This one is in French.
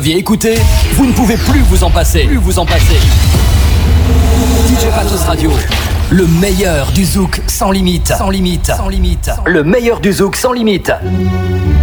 Écoutez, vous ne pouvez plus vous en passer. DJ Patos Radio, le meilleur du zouk sans limite. Le meilleur du zouk sans limite.